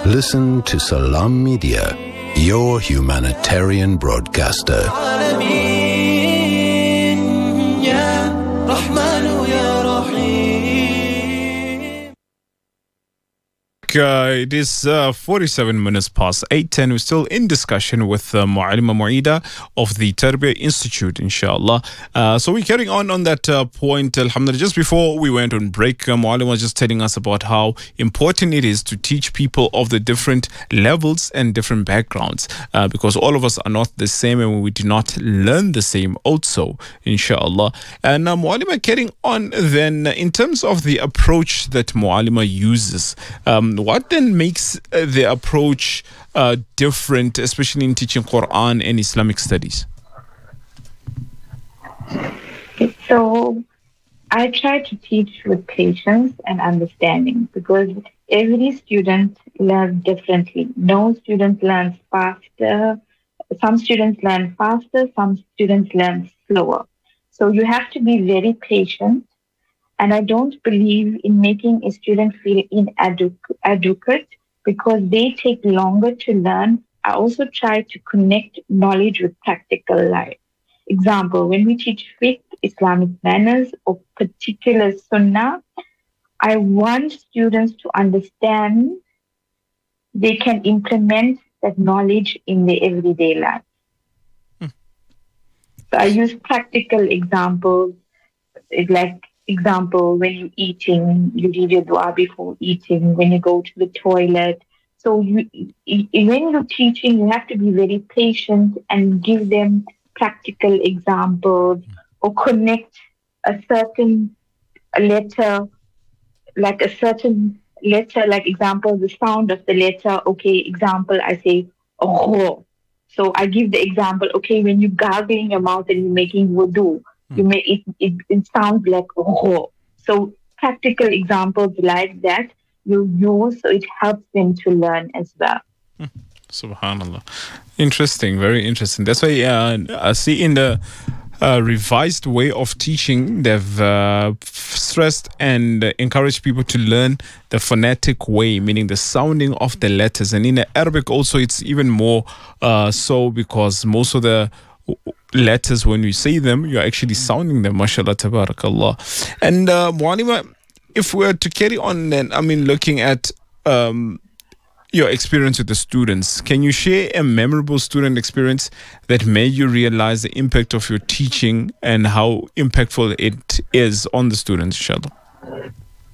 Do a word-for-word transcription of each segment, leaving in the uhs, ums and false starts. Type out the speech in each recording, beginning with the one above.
Listen to Salam Media, your humanitarian broadcaster. Uh, it is uh, forty-seven minutes past eight, and we're still in discussion with uh, Mu'alima Mu'ida of the Tarbiyah Institute, inshallah. Uh, so we're carrying on on that uh, point, alhamdulillah. Just before we went on break, uh, Mu'alima was just telling us about how important it is to teach people of the different levels and different backgrounds, uh, because all of us are not the same and we do not learn the same also, inshallah. And uh, Mu'alima, carrying on then, in terms of the approach that Mu'alima uses, um, what then makes uh, the approach uh, different, especially in teaching Quran and Islamic studies? So I try to teach with patience and understanding, because every student learns differently. No student learns faster. Some students learn faster, some students learn slower. So you have to be very patient. And I don't believe in making a student feel inadequate because they take longer to learn. I also try to connect knowledge with practical life. Example, when we teach fiqh, Islamic manners, or particular sunnah, I want students to understand they can implement that knowledge in their everyday life. Hmm. So I use practical examples, like example, when you're eating, you read your dua before eating, when you go to the toilet. So you, when you're teaching, you have to be very patient and give them practical examples, or connect a certain letter, like a certain letter, like example, the sound of the letter. Okay, example, I say, oh. So I give the example, okay, when you gargle in your mouth and you're making wudu, you may it, it, it sounds like oh. So practical examples like that you use, so it helps them to learn as well. Subhanallah. Interesting, very interesting. That's why uh, I see in the uh, revised way of teaching, they've uh, stressed and encouraged people to learn the phonetic way, meaning the sounding of the letters. And in Arabic also, it's even more uh, so, because most of the letters, when you say them, you're actually sounding them, mashallah, tabarakallah. And uh, Mu'alima, if we were to carry on then, I mean, looking at um, your experience with the students, can you share a memorable student experience that made you realize the impact of your teaching and how impactful it is on the students, inshallah?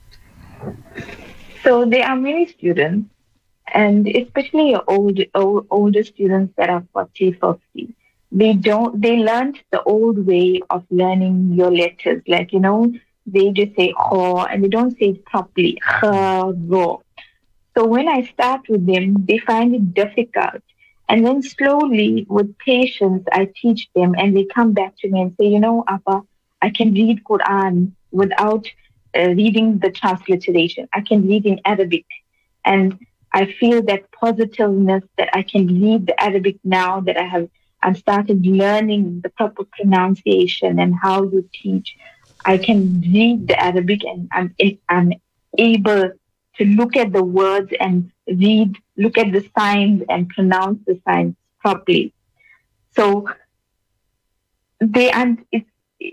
So there are many students, and especially your old, old, older students that are forty, fifty. They don't, they learned the old way of learning your letters. Like, you know, they just say ho, and they don't say it properly. Ha, ro. So when I start with them, they find it difficult. And then slowly, with patience, I teach them, and they come back to me and say, you know, Appa, I can read Quran without uh, reading the transliteration. I can read in Arabic. And I feel that positiveness that I can read the Arabic now that I have I've started learning the proper pronunciation and how you teach. I can read the Arabic, and I'm, I'm able to look at the words and read, look at the signs and pronounce the signs properly. So they and it's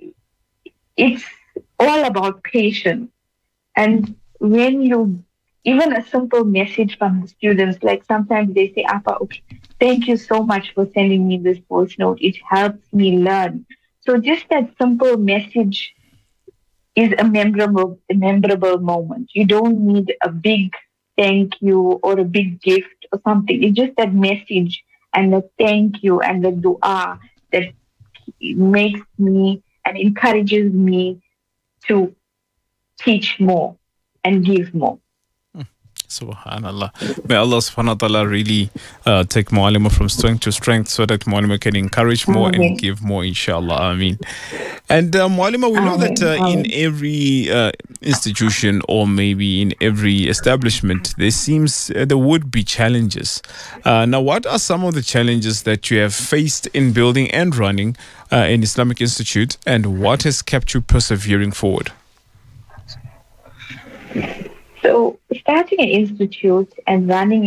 it's all about patience. And when you, even a simple message from the students, like sometimes they say, Appa, okay, thank you so much for sending me this voice note. It helps me learn. So just that simple message is a memorable, a memorable moment. You don't need a big thank you or a big gift or something. It's just that message and the thank you and the dua that makes me and encourages me to teach more and give more. Subhanallah. May Allah subhanahu wa ta'ala really uh, take Mu'alima from strength to strength so that Mu'alima can encourage more Ameen. and give more, inshallah. Ameen. And uh, Mu'alima, we know Ameen. that uh, in Ameen. every uh, institution or maybe in every establishment, there seems uh, there would be challenges. Uh, now, what are some of the challenges that you have faced in building and running uh, an Islamic institute, and what has kept you persevering forward? So starting an institute and running